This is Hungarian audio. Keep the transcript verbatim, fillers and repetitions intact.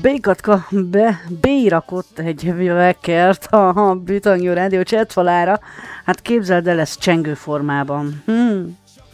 Békatka be, beírakott egy vekert a Bűtangnyó rádió chatfalára. Hát képzeld el, ez csengő formában. Hmm.